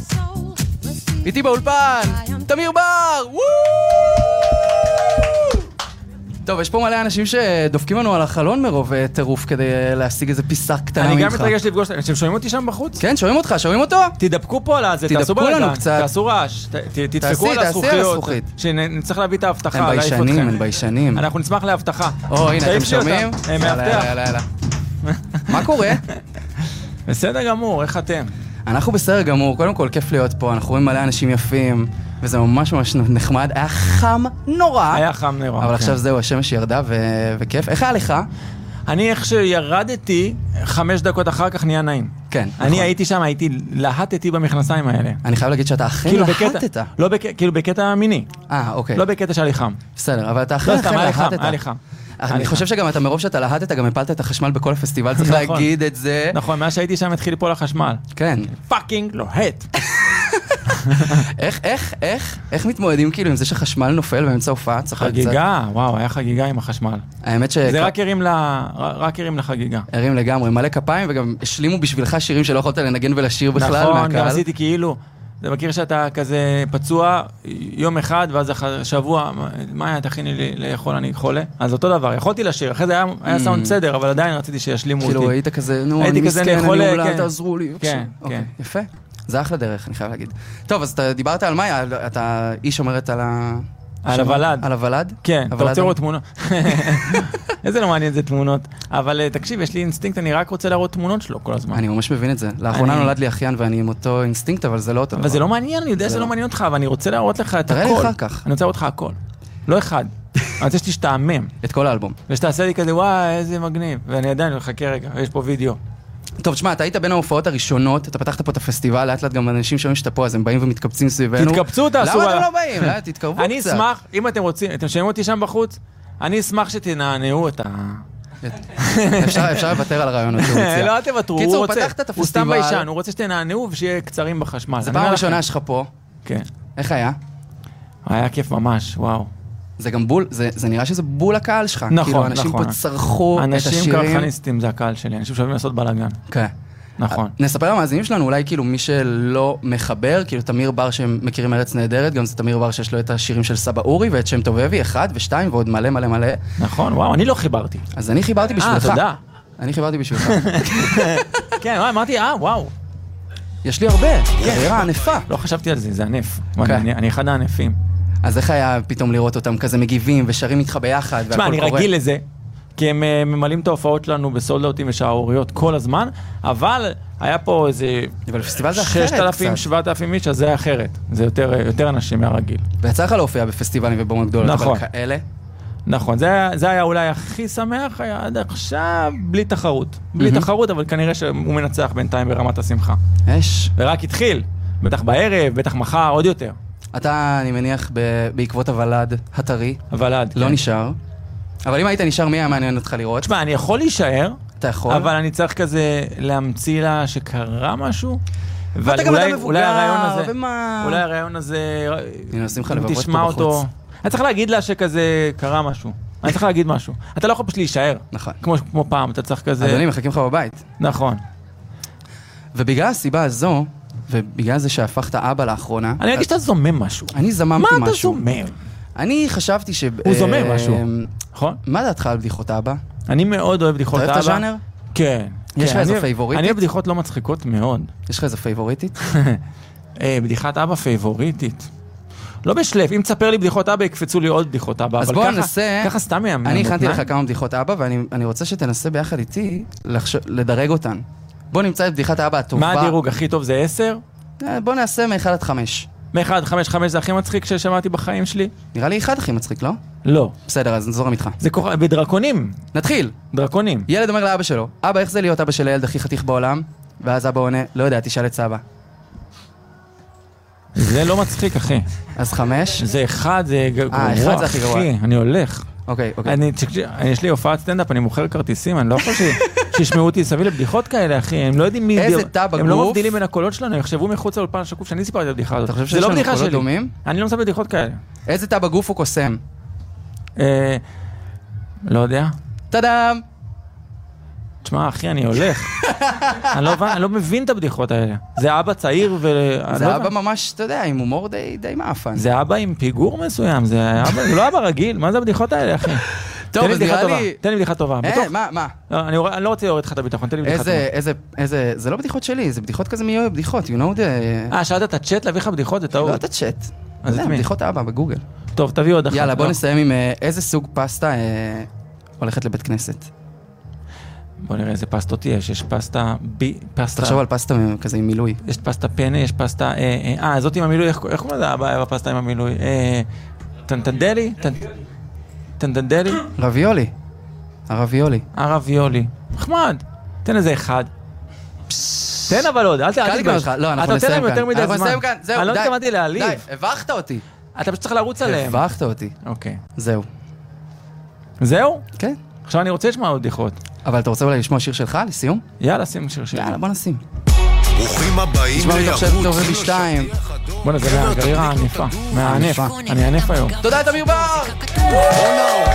איתי באולפן, תמיר בר! טוב, יש פה מלא אנשים שדופקים לנו על החלון מרוב טירוף כדי להשיג איזה פיסה קטנה ממך. אני גם מתרגש לפגוש, אתם שומעים אותי שם בחוץ? כן, שומעים אותך, שומעים אותו? תדפקו פה על זה, תעשו בלגן, תעשו רעש, תדפקו על הזכוכיות, שנצטרך להביא את ההבטחה, הם ביישנים. אנחנו נשמח להבטחה. הנה, אתם שומעים? מאבטח. מה קורה? בסדר גמור, איך אתם? אנחנו בסדר גמור, קודם כל כיף להיות פה, אנחנו רואים מלא אנשים יפים, וזה ממש ממש נחמד, היה חם נורא. היה חם נורא. אבל עכשיו זהו, השמש ירדה וכיף. איך היה לך? אני איך שירדתי, 5 דקות אחר כך נהיה נעים. כן. אני הייתי שם, להטתי במכנסיים האלה. אני חייב להגיד שאתה אכן להטת. לא, כאילו בקטע מיני. אוקיי. לא בקטע שהיה לי חם. בסדר, אבל אתה אכן להטת. היה לי חם. אני חושב שגם אתה מרוב שאתה להטת, גם הפלת את החשמל בכל הפסטיבל, צריך להגיד את זה. נכון, מאז שהייתי שם התחיל ליפול החשמל. כן. פאקינג לוהט. איך מתמודדים כאילו עם זה שחשמל נופל באמצע הופעה? חגיגה, וואו, היה חגיגה עם החשמל. האמת זה רק הרים לחגיגה. הרים לגמרי, מלא כפיים, וגם השלימו בשבילך שירים שלא יכולת לנגן ולשיר בכלל מהקהל. נכון, גם עשיתי כאילו, אתה מכיר שאתה כזה פצוע יום אחד, ואז שבוע, מה היה, תכיני לי לאכול, אני חולה? אז אותו דבר, יכולתי לשיר, אחרי זה היה סאונד בסדר, אבל עדיין רציתי שישלימו אותי. כאילו היית כזה, נו, אני מסכן, אני אולי, תעזרו לי. כן, כן. יפה. זה אחלה דרך, אני חייב להגיד. טוב, אז אתה דיברת על מה? אתה איש אומרת על הוולד. על הוולד? כן, אתה רוצה לראות תמונות. איזה לא מעניין זה תמונות. אבל תקשיב, יש לי אינסטינקט, אני רק רוצה להראות תמונות שלו כל הזמן. אני ממש מבין את זה. לאחרונה נולד לי אחיין ואני עם אותו אינסטינקט, אבל זה לא אותו דבר. אבל זה לא מעניין, אני יודע שזה לא מעניין אותך, אבל אני רוצה להראות לך את הכל. תראה לי אחר כך. אני רוצה להראות לך הכל. לא אחד. אני רוצה שתשתעמם. את כל האלבום. ושתעשה לי כזה, וואי, איזה מגניב. ואני עדיין מחכה רגע, יש פה וידאו. טוב, תשמע, אתה היית בין ההופעות הראשונות, אתה פתחת פה את הפסטיבל, לאט לאט גם אנשים שומעים שאתה פה, אז הם באים ומתקבצים סביבנו. תתקבצו, תעשו. למה אתם לא באים? תתקרבו קצת. אני אשמח, אם אתם רוצים, אתם שומעים אותי שם בחוץ, אני אשמח שתנענעו את ה... אפשר לוותר על הרעיונות שהוא מציע. לא, תוותרו, קיצור, פתחת את הוא סתם הפסטיבל. ביישן, הוא רוצה שתנענעו ושיהיה קצרים בחשמל. זה פעם ראשונה שלך פה. כן. איך היה? היה כיף ממש, וואו. זה גם בול, זה נראה שזה בול הקהל שלך. נכון, כאילו, אנשים פה צרכו את השירים. אנשים קרחניסטים זה הקהל שלי, אנשים שאוהבים לעשות בלגן. כן. נכון. נספר למאזינים שלנו, אולי כאילו מי שלא מחבר, כאילו תמיר בר שהם מכירים ארץ נהדרת, גם זה תמיר בר שיש לו את השירים של סבא אורי ואת שם טובבי, 1 ו2 ועוד מלא מלא מלא. נכון, וואו, אני לא חיברתי. אז אני חיברתי בשבילך. תודה. אני חיברתי בשבילך. כן, אמרתי, וואו. יש לי הרבה, קריירה ענפה. לא חשבתי על זה, זה ענף. אני אחד הענפים. אז איך היה פתאום לראות אותם כזה מגיבים ושרים איתך ביחד והכל קורה? תשמע, אני רגיל לזה, כי הם ממלאים את ההופעות שלנו בסולדאוטים ושערוריות כל הזמן, אבל היה פה איזה 6,000, 7,000 איש, אז זה היה אחרת. זה יותר אנשים מהרגיל. ויצא לך להופיע בפסטיבלים ובמות גדולות, אבל כאלה? נכון, זה היה אולי הכי שמח, היה עד עכשיו בלי תחרות. בלי תחרות, אבל כנראה שהוא מנצח בינתיים ברמת השמחה. ורק התחיל, בטח בערב, בטח מחר, עוד יותר. אתה, אני מניח, בעקבות הוולד הטרי. הוולד, לא נשאר. אבל אם היית נשאר, מי היה מעניין אותך לראות? תשמע, אני יכול להישאר. אתה יכול? אבל אני צריך כזה להמציא לה שקרה משהו. ואתה גם אתה מבוגר, ומה? אולי הרעיון הזה... אני נשים לך לבבות פה בחוץ. אני צריך להגיד לה שכזה קרה משהו. אני צריך להגיד משהו. אתה לא יכול פשוט להישאר. נכון. כמו פעם, אתה צריך כזה... אדוני, מחכים לך בבית. נכון. ובגלל הסיבה הזו, ובגלל זה שהפכת אבא לאחרונה... אני אגיד שאתה זומם משהו. אני זממתי משהו. מה אתה זומם? אני חשבתי ש... הוא זומם משהו. נכון? מה דעתך על בדיחות אבא? אני מאוד אוהב בדיחות אבא. אתה אוהב את הז'אנר? כן. יש לך איזו פייבוריטית? אני אוהב בדיחות לא מצחיקות מאוד. יש לך איזו פייבוריטית? בדיחת אבא פייבוריטית. לא בשלב, אם תספר לי בדיחות אבא, יקפצו לי עוד בדיחות אבא. אז בוא ננסה... ככה סתם יאמן. אני הכנתי לך כמה בדיחות אבא, ואני רוצה שתנסה ביחד איתי לדרג אותן. בוא נמצא את בדיחת האבא הטובה. מה הדירוג? הכי טוב זה 10? בוא נעשה מ-1 עד 5. מ-1 עד 5, 5 זה הכי מצחיק ששמעתי בחיים שלי? נראה לי 1 הכי מצחיק, לא? לא. בסדר, אז נזורם איתך. זה בדרקונים. נתחיל. דרקונים. ילד אומר לאבא שלו, אבא, איך זה להיות אבא של הילד הכי חתיך בעולם? ואז אבא עונה, לא יודע, תשאל את סבא. זה לא מצחיק, אחי. אז 5? זה 1, זה גרוע, 1 זה הכי גרוע. אחי, אני הולך. אוקיי. יש לי הופעת סטנדאפ, אני מוכר כרטיסים, אני לא יכול שישמעו אותי סביב לבדיחות כאלה, אחי. הם לא יודעים מי... איזה טע בגוף. הם לא מבדילים בין הקולות שלנו, הם יחשבו מחוץ לאולפן השקוף שאני סיפרתי את הבדיחה הזאת. אתה חושב שיש לנו קולות דומים? אני לא מספר בדיחות כאלה. איזה טע בגוף הוא קוסם? לא יודע. טאדם! תשמע, אחי, אני הולך. אני לא מבין את הבדיחות האלה. זה אבא צעיר זה אבא ממש, אתה יודע, עם הומור די מאפן. זה אבא עם פיגור מסוים, זה לא אבא רגיל. מה זה הבדיחות האלה, אחי? טוב, אז נראה לי... תן לי בדיחה טובה. מה? אני לא רוצה להוריד לך את הביטחון, תן לי בדיחה טובה. זה לא בדיחות שלי, זה בדיחות כזה מיועד בדיחות, you know the... שאלת את הצ'אט להביא לך בדיחות, זה טעות. לא את הצ'אט. זה בדיחות אבא בגוגל. טוב, תביא עוד אחת. יאללה, בוא נסיים עם איזה סוג פסטה הולכת לבית כנסת. בוא נראה איזה פסטות יש פסטה... תחשוב על פסטה כזה עם מילוי. יש פסטה פנה, יש פסטה... זאת עם המילוי, איך קוראים לזה בפסטה עם המילוי? טנטנדלי? טנטנדלי? רביולי. הרביולי. מחמד, תן איזה אחד. תן אבל עוד, אל תיגש. לא, אנחנו נסיים כאן. אנחנו נסיים כאן, זהו, די. אני לא התכוונתי להעליב. די, הבכת אותי. אתה פשוט צריך לרוץ עליהם. הבכת אותי. אוקיי. זהו. זהו? כן. עכשיו אני רוצה לשמוע עוד בדיחות. אבל אתה רוצה אולי לשמוע שיר שלך לסיום? יאללה, שים שיר שלי. יאללה, בוא נשים. ברוכים הבאים נשמע לי עכשיו טוב וב-2. בוא נזה, הגרירה העניפה. מהענף. אני ענף היום. תודה, תמיר בר!